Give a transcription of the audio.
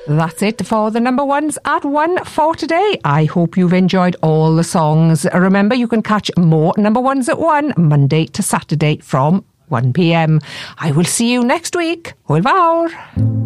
That's it for the number ones at 1 for today. I hope you've enjoyed all the songs. Remember, you can catch more number ones at 1 Monday to Saturday from 1 p.m. I will see you next week. Hwyl fawr.